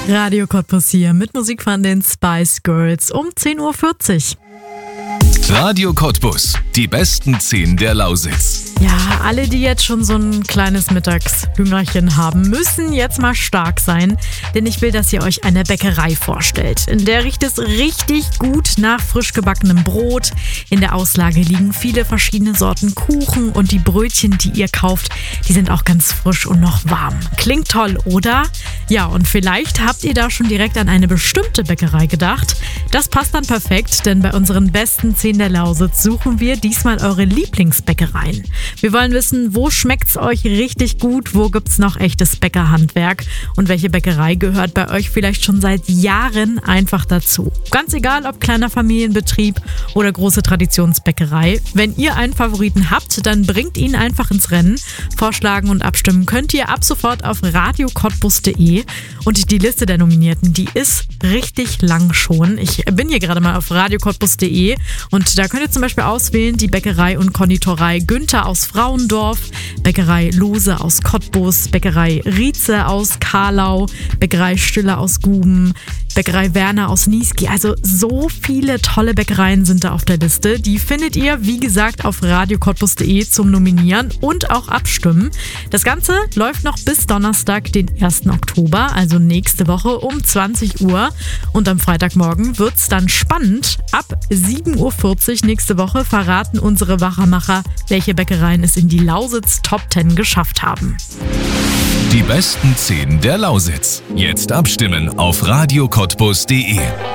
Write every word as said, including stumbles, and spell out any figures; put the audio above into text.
Radio Cottbus hier mit Musik von den Spice Girls um zehn Uhr vierzig. Radio Cottbus, die besten zehn der Lausitz. Ja, alle, die jetzt schon so ein kleines Mittagshüngerchen haben, müssen jetzt mal stark sein, denn ich will, dass ihr euch eine Bäckerei vorstellt. In der riecht es richtig gut nach frisch gebackenem Brot. In der Auslage liegen viele verschiedene Sorten Kuchen und die Brötchen, die ihr kauft, die sind auch ganz frisch und noch warm. Klingt toll, oder? Ja, und vielleicht habt ihr da schon direkt an eine bestimmte Bäckerei gedacht. Das passt dann perfekt, denn bei unseren besten zehn der Lausitz suchen wir diesmal eure Lieblingsbäckereien. Wir wollen wissen, wo schmeckt's euch richtig gut, wo gibt's noch echtes Bäckerhandwerk und welche Bäckerei gehört bei euch vielleicht schon seit Jahren einfach dazu. Ganz egal, ob kleiner Familienbetrieb oder große Traditionsbäckerei. Wenn ihr einen Favoriten habt, dann bringt ihn einfach ins Rennen. Vorschlagen und abstimmen könnt ihr ab sofort auf radio cottbus punkt de und die Liste der Nominierten, die ist richtig lang schon. Ich bin hier gerade mal auf radio cottbus punkt de und da könnt ihr zum Beispiel auswählen die Bäckerei und Konditorei Günther aus Frauendorf, Bäckerei Lose aus Cottbus, Bäckerei Rietze aus Kahlau, Bäckerei Stiller aus Guben, Bäckerei Werner aus Niesky. Also so viele tolle Bäckereien sind da auf der Liste. Die findet ihr, wie gesagt, auf radio cottbus punkt de zum Nominieren und auch abstimmen. Das Ganze läuft noch bis Donnerstag, den ersten Oktober, also nächste Woche um zwanzig Uhr. Und am Freitagmorgen wird's dann spannend. Ab sieben Uhr vierzig nächste Woche verraten unsere Wachermacher, welche Bäckereien es in die Lausitz Top zehn geschafft haben. Die besten zehn der Lausitz. Jetzt abstimmen auf radio cottbus punkt de.